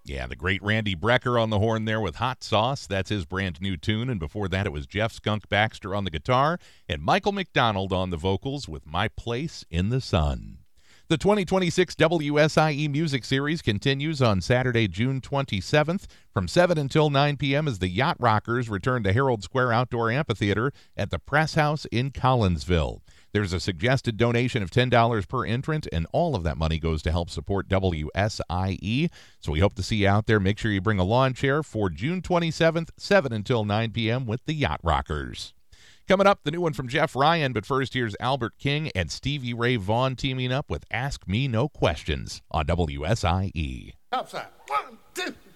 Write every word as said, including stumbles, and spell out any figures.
Yeah, the great Randy Brecker on the horn there with Hot Sauce. That's his brand new tune. And before that, it was Jeff Skunk Baxter on the guitar and Michael McDonald on the vocals with My Place in the Sun. The twenty twenty-six W S I E Music Series continues on Saturday, June twenty-seventh from seven until nine p.m. as the Yacht Rockers return to Herald Square Outdoor Amphitheater at the Press House in Collinsville. There's a suggested donation of ten dollars per entrant, and all of that money goes to help support W S I E. So we hope to see you out there. Make sure you bring a lawn chair for June twenty-seventh, seven until nine p.m. with the Yacht Rockers. Coming up, the new one from Jeff Ryan, but first here's Albert King and Stevie Ray Vaughan teaming up with Ask Me No Questions on W S I E. Outside. One, two.